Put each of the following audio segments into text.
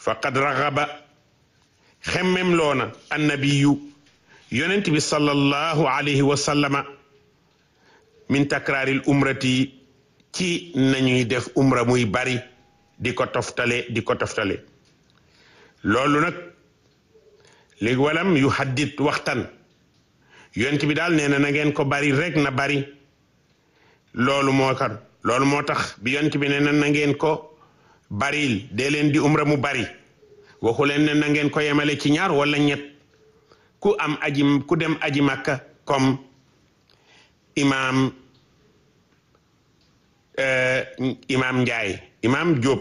faqad raxaba xemmem loona annabiyu yonent bi sallallahu alayhi wa sallama min takraaril umrati ci nañuy def umra muy bari di ko toftale loolu nag léegi walam yu haddit waxtan yonent bi daal nee na ngeen ko bari rek na bari loolu moo tax bi yonent bi nee na ngeen ko baril dee leen di umra mu bari waxu leen ne na ngeen ko yemale ci ñaar wala ñett ku dem aji Makka comme imaam Njaay imaam Jóob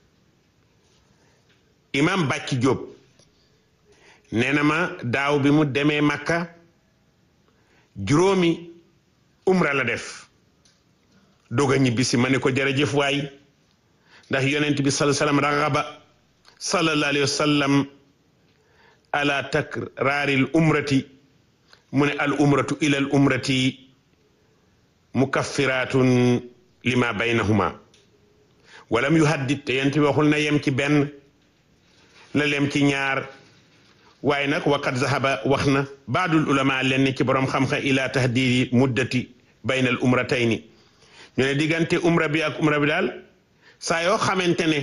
imaam Bàcci Jóob nee na ma daaw bi mu demee Makka juróomi umra la def doog a ñibbisi ma ne ko jërëjëf waay ndax yonent bi sallallahu alayhi wa sallam raxaba sallallahu alayhi wa sallam ala takraaril umrati mu ne al umratu ila al umrati mukaffiratun lima baynahuma walam yuhaddid te yonent bi waxul na yem ci benn la lem ci ñaar waaye nag waqad zahaba wax na baadul ulama lenn ci borom xam-xam ila tahdidi muddati bayna al umratayni ñu ne diggante umra bi ak umra bi daal saa yoo xamante ne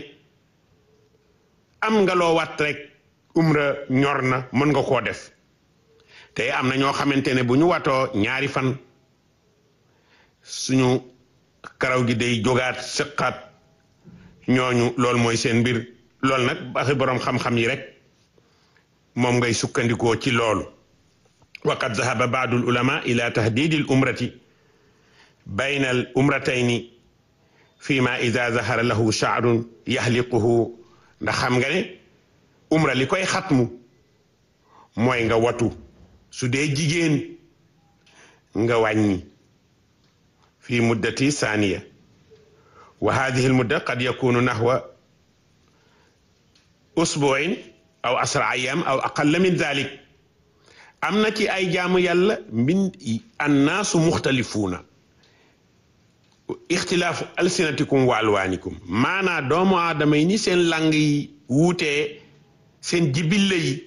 am nga loo wat rek umra ñor na mën nga koo def te am na ñoo xamante ne bu ñu watoo ñaari fan suñu karaw gi day jógaat sëqaat ñooñu loolu mooy seen mbir loolu nag baxi boroom xam-xam yi rek moom ngay sukkandikoo ci loolu waqad zahaba baadul ulama ila tahdidil umrati bayna al umratayni fi ma ida zahara lahu sha'run yahliquhu ndax xam nga ne umra li koy xatmu mooy nga watu su dee jigéen nga wàññi fi muddati saaniya wa hadihi al mudda qad yakunu nahwa usbu'in aw asra ayyam aw aqalla min dhalik am na ci ay jaamu yàlla min annaasu muxtalifuuna ixtilaafu alsinatikum wa alwaanikum maanaa doomu aadama yi ni seen lang yi wuutee seen jibille yi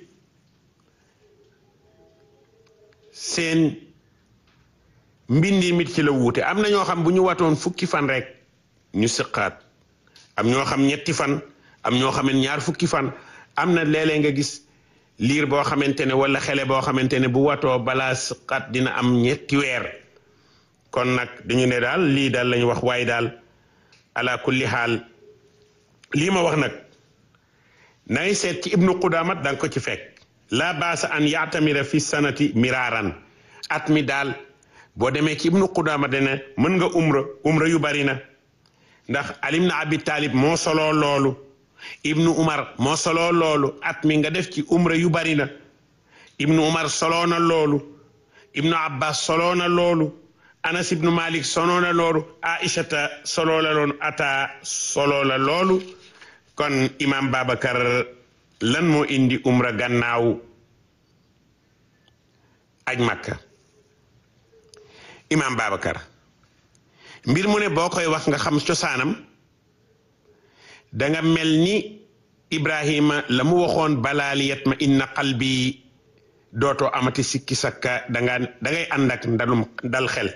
seen mbindi mit ci la wuute am na ñoo xam bu ñu watoon fukki fan rek ñu siqaat am ñoo xam ñetti fan am ñoo xam ne ñaar fukki fan am na léeg-léeg nga gis liir boo xamante ne wala xele boo xamante ne bu watoo balaa siqaat dina am ñetti weer kon nag dañu ne daal lii daal lañu wax waaye daal ala kulli xaal lii ma wax nag nay seet ci ibnu Qudaamat danga ko ci fekk la baasa an yaatamira fi sanati miraaran at mi daal boo demee ci ibnu Qudaamat dene mën nga umra yu bari na ndax Ali ibn Abi Talib moo soloo loolu ibnu Umar moo soloo loolu at mi nga def ci umra yu bari na ibnu Umar soloo na loolu ibnu Abbas soloo na loolu Anas ibnu Malik soloo na loolu Aishata soloo la loolu Ata soloo la loolu kon imam Babacar lan moo indi umra gannaaw aj Makka imam Babacar mbir mu ne boo koy wax nga xam cosaanam danga mel ni Ibrahima la mu waxoon balaa li yatma inna qalbi dootoo amati sikki sakka dangay ànd ak dal xel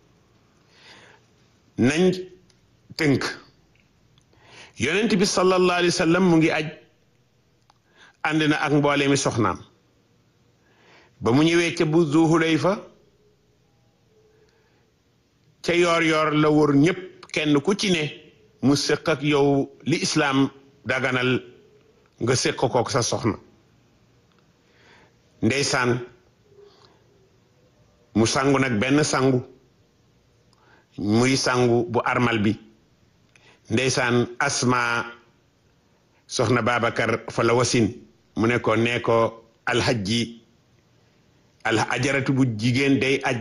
nañ tënk yonent bi sallallahu alayhi wa sallam mu ngi aj ànd na ak mboole mi soxnaam ba mu ñëwee ca bu Zuhulayfa ca yoor la wër ñépp kenn ku ci ne mu séq ak yow li islaam daganal nga séq kook sa soxna ndeysaan mu sangu nag benn sangu muy sangu bu armal bi ndeysaan Asma soxna Babacar fa la wasin mu ne ko nee ko alhajji ajaratu bu jigéen day aj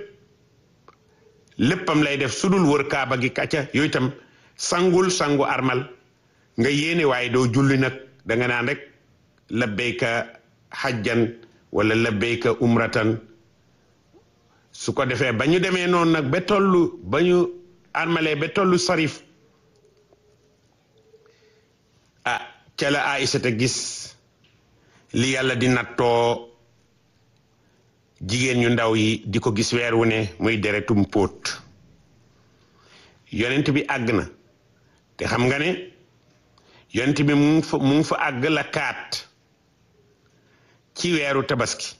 léppam lay def sudul wër kaaba gi kacca yooyu itam sangu armal nga yéene waaye doo julli nag danga naan rek labbayka hajjan wala labbayka umratan su ko defee ba ñu demee noonu nag ba ñu armalee ba tollu sarif ca la Aysata gis li yàlla di nattoo jigéen ñu ndaw yi di ko gis weer wu ne muy deretum póot yonent bi àgg na te xam nga ne yonent bi mu ngi fa àgg la 4 ci weeru tabaski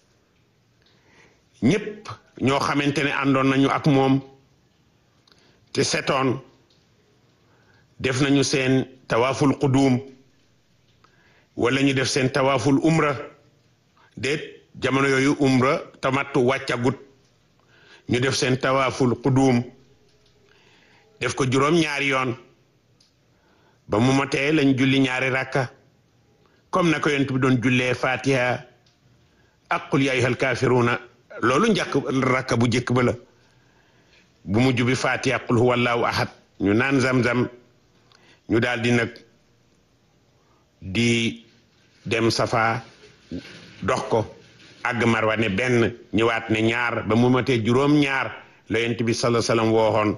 ñépp ñoo xamante ne àndoon nañu ak moom te setoon def nañu seen tawaaful qudum wala ñu def seen tawaaful umra déet jamono yooyu umra tamattu wàccagut ñu def seen tawaaful qudum def ko juróom-ñaari yoon ba mu matee lañ julli ñaari rakka comme na ko yonent bi doon jullee fatiha ak qul ya ayyuhal kaafiruuna loolu njëkk rakka bu jëkk ba la bu mujj bi fatiha qul huwallahu ahad ñu naan zam-zam ñu daal di nag di dem safa dox ko àgg marwa ne benn ñëwaat ne ñaar ba mu matee juróom-ñaar la yonent bi sallallahu alayhi wasallam wooxoon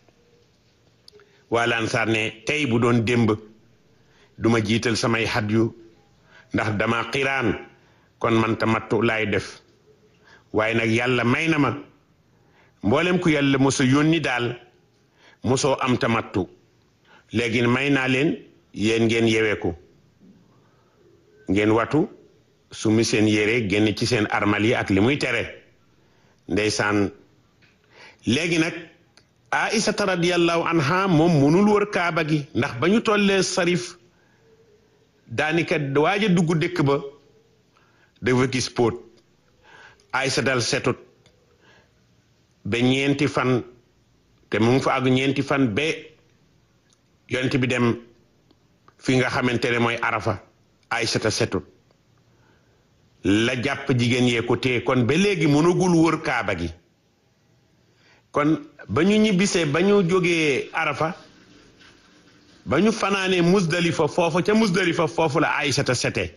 waa Ansaar ne tey bu doon démb duma jiital samay hadyu ndax dama xiraan kon man tamattu laay def waaye nag yàlla may na ma mboolem ku yàlla moso yónni daal mosoo am tamattu léegi may naa leen yéen ngeen yeweeku ngeen watu sumi seen yére génn ci seen armal yi ak li muy tere ndeysaan léegi nag Aïsata radiyallahu anha moom mënul wër kaaba gi ndax ba ñu tollee sarif daanaka waaj a dugg dëkk ba dafa gis póot Aïsa dal setut ba ñeenti fan te mu ngi fa àgg ñeenti fan ba yonent bi dem fi nga xamante ne mooy Arafa Aïsata setut la jàpp jigéen yee ko téye kon ba léegi mënagul wër kaaba gi kon ba ñu ñibbisee ba ñu jógee Arafa ba ñu fanaanee Musdalifa foofu ca Musdalifa foofu la Aïsata sete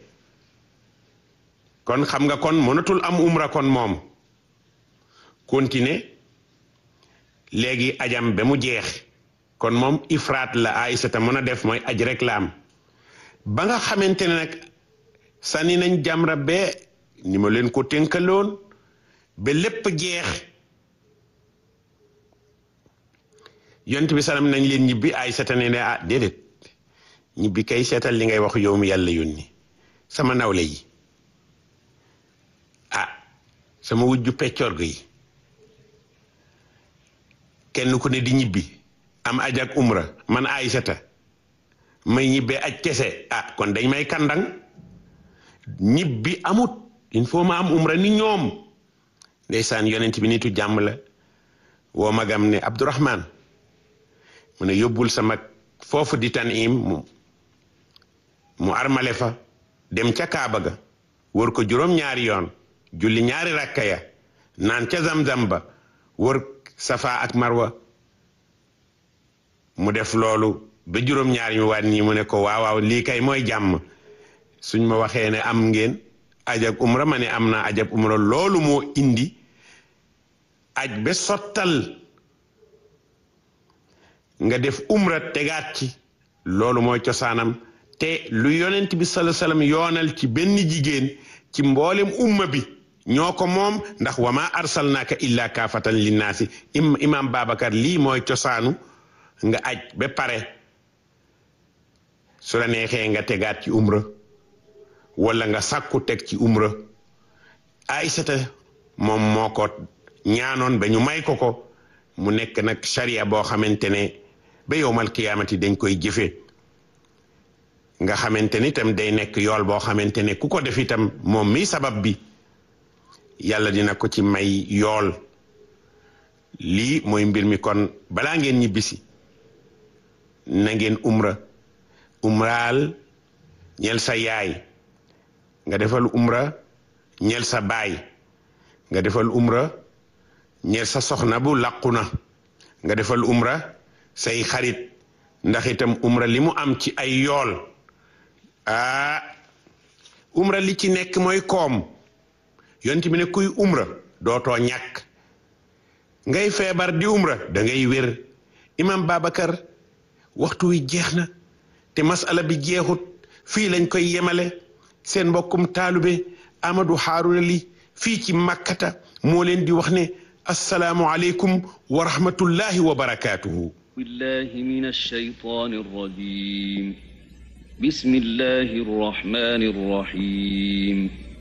kon xam nga kon mënatul am umra kon moom continuer léegi ajam ba mu jeex kon moom ifraat la Aïsata mën a def mooy aj rek la am ba nga xamante ne nag sànni nañ jamra ba ni ma leen ko tënkaloon ba lépp jeex yonent bi salam nañ leen ñibbi Aïsata ne ah déedéet ñibbi kay seetal li ngay wax yow mi yàlla yónni sama nawle yi ah sama wujju peccoor yi kenn ku ne di ñibbi am aj ak umra man Aïsata may ñibbee aj kese ah kon dañ may kandang ñibbi amut il faut ma am umra ni ñoom ndeysaan yonent bi nitu jàmm la woo magam ne Abdourahman mu ne yóbbul sama foofu di Tanim mu armale fa dem ca Kaaba ga wër ko juróom-ñaari yoon julli ñaari rakka ya naan ca Zamzam ba wër Safa ak Marwa mu def loolu ba juróom-ñaari ñu waat ñi mu ne ko waaw lii kay mooy jàmm suñ ma waxee ne am ngeen aj ak umra ma ne am naa aj ak umra loolu moo indi aj ba sottal nga def umra tegaat ci loolu mooy cosaanam te lu yonent bi sallallahu alayhi wasallam yoonal ci benn jigéen ci mboolem umma bi ñoo ko moom ndax wa ma arsalnaaka illa kaafatan linnaasi imam Babacar lii mooy cosaanu nga aj ba pare su la neexee nga tegaat ci umra wala nga sàkku teg ci umra Aïsata moom moo ko ñaanoon ba ñu may ko mu nekk nag sharia boo xamante ne ba yowmal qiyaamati dañ koy jëfe nga xamante ni itam day nekk yool boo xamante ne ku ko def itam moom mi sabab bi yàlla dina ko ci may yool lii mooy mbir mi kon balaa ngeen ñibbisi na ngeen umraal ñel sa yaay nga defal umra ñel sa baay nga defal umra ñel sa soxna bu làqu na nga defal umra say xarit ndax itam umra li mu am ci ay yool umra li ci nekk mooy koom yonent bi ne kuy umra dootoo ñàkk ngay feebar di umra da ngay wér imam Babacar waxtu wi jeex na te masala bi jeexut fii lañ koy yemale seen mbokkum taalube Amadou Harouna Ly fii ci Makkata moo leen di wax ne assalaamu aleykum wa rahmatullahi wa barakaatuhu. billahi min ash-shaytaani r-rajiim bismillahi r-rahmaani r-rahiim